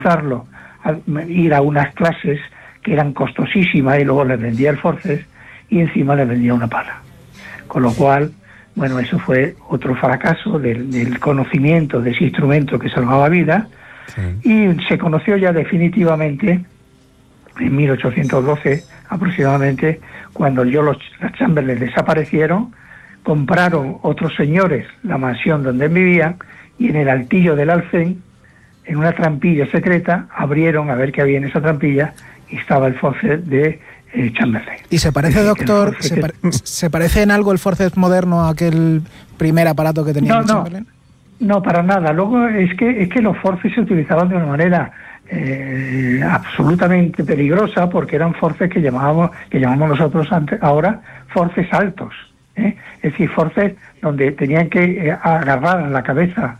ir a unas clases que eran costosísimas y luego les vendía el forceps y encima les vendía una pala. Con lo cual, bueno, eso fue otro fracaso del conocimiento de ese instrumento que salvaba vidas. Sí. Y se conoció ya definitivamente en 1812 aproximadamente, cuando los Chamberlain desaparecieron, compraron otros señores la mansión donde vivían y en el altillo del Alcén, en una trampilla secreta, abrieron a ver qué había en esa trampilla y estaba el forceps de Chamberlain. ¿Y se parece, doctor, se parece en algo el forceps moderno a aquel primer aparato que tenía Chamberlain? No, para nada. Luego es que los forceps se utilizaban de una manera absolutamente peligrosa, porque eran forceps que llamamos nosotros ahora forceps altos, ¿eh? Es decir, forceps donde tenían que agarrar la cabeza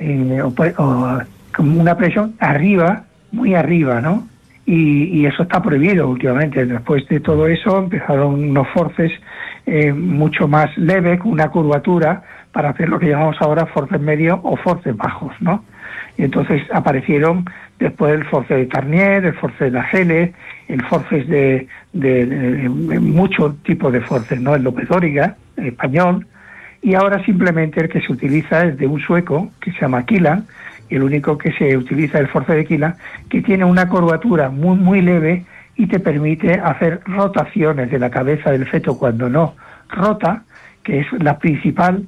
como una presión arriba, muy arriba, ¿no? Y eso está prohibido últimamente. Después de todo eso empezaron unos forceps mucho más leves, con una curvatura, para hacer lo que llamamos ahora forceps medios o forceps bajos, ¿no? Y entonces aparecieron después el forceps de Tarnier, el forceps de Nagel, el forceps de muchos tipos de forceps, ¿no? El López Dóriga, el español, y ahora simplemente el que se utiliza es de un sueco que se llama Kilan, y el único que se utiliza es el forceps de Kilan, que tiene una curvatura muy, muy leve y te permite hacer rotaciones de la cabeza del feto cuando no rota, que es la principal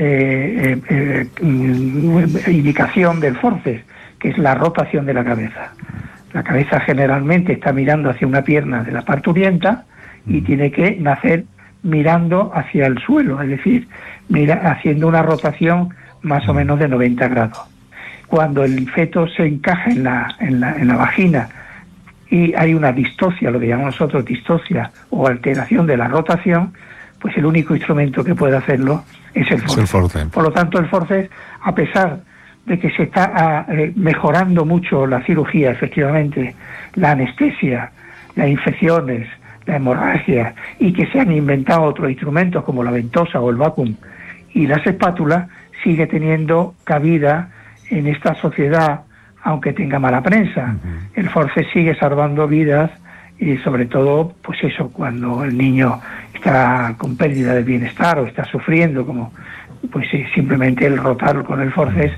indicación del forceps, que es la rotación de la cabeza. La cabeza generalmente está mirando hacia una pierna de la parturienta y tiene que nacer mirando hacia el suelo, es decir, haciendo una rotación más o menos de 90 grados. Cuando el feto se encaja en la vagina y hay una distocia, lo que llamamos nosotros distocia o alteración de la rotación, pues el único instrumento que puede hacerlo es el forceps. Por lo tanto, el forceps, a pesar de que se está mejorando mucho la cirugía, efectivamente, la anestesia, las infecciones, la hemorragia, y que se han inventado otros instrumentos como la ventosa o el vacuum y las espátulas, sigue teniendo cabida en esta sociedad, aunque tenga mala prensa. El forceps sigue salvando vidas, y sobre todo, pues eso, cuando el niño está con pérdida de bienestar o está sufriendo, como pues simplemente el rotar con el forceps,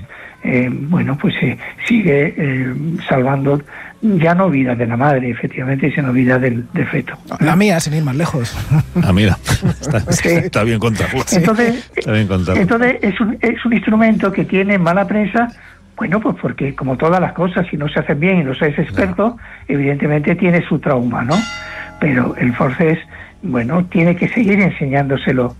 sigue salvando ya no vidas de la madre, efectivamente, sino vidas del feto. La mía, sin ir más lejos. Ah, mira, está bien contado. Entonces, es un instrumento que tiene mala prensa. Bueno, pues porque como todas las cosas, si no se hacen bien y no se es experto, evidentemente tiene su trauma, ¿no? Pero el forceps, bueno, tiene que seguir enseñándoselo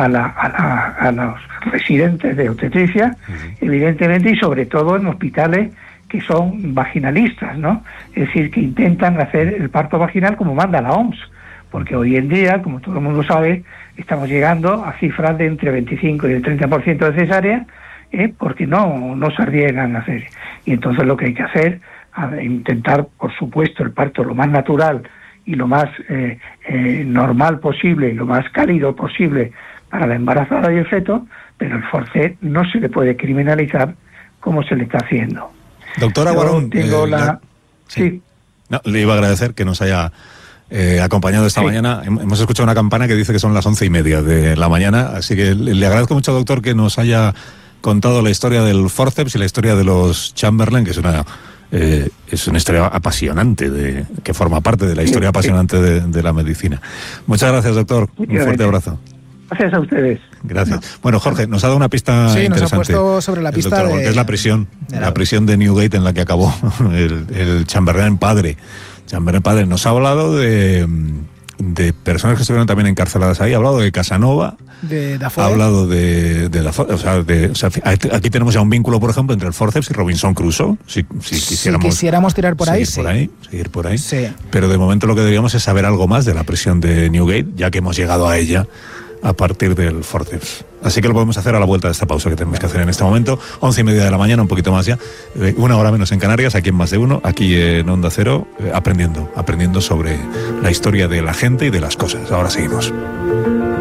a los residentes de obstetricia, evidentemente, y sobre todo en hospitales que son vaginalistas, ¿no? Es decir, que intentan hacer el parto vaginal como manda la OMS, porque hoy en día, como todo el mundo sabe, estamos llegando a cifras de entre 25 y el 30% de cesárea, porque no se arriesgan a hacer. Y entonces lo que hay que hacer, intentar, por supuesto, el parto lo más natural y lo más normal posible y lo más cálido posible para la embarazada y el feto, pero el forceps no se le puede criminalizar como se le está haciendo. Doctora Guarón, sí. No, le iba a agradecer que nos haya acompañado esta mañana. Hemos escuchado una campana que dice que son las 11:30 de la mañana, así que le agradezco mucho, doctor, que nos haya contado la historia del forceps y la historia de los Chamberlain, que es una historia apasionante, que forma parte de la historia apasionante de la medicina. Muchas gracias, doctor. Un fuerte abrazo. Gracias a ustedes. Gracias. No. Bueno, Jorge, nos ha dado una pista interesante. Nos ha puesto sobre la pista doctor, que es la prisión de Newgate en la que acabó el Chamberlain padre. Chamberlain padre nos ha hablado de personas que estuvieron también encarceladas ahí, ha hablado de Casanova, de Dafoe. Ha hablado de Dafoe, aquí tenemos ya un vínculo, por ejemplo, entre el forceps y Robinson Crusoe, si quisiéramos tirar por ahí, seguir por ahí. Sí. Pero de momento lo que deberíamos es saber algo más de la prisión de Newgate, ya que hemos llegado a ella a partir del forceps. Así que lo podemos hacer a la vuelta de esta pausa que tenemos que hacer en este momento, 11:30 de la mañana, un poquito más ya, una hora menos en Canarias, aquí en Más de Uno, aquí en Onda Cero, aprendiendo sobre la historia de la gente y de las cosas. Ahora seguimos.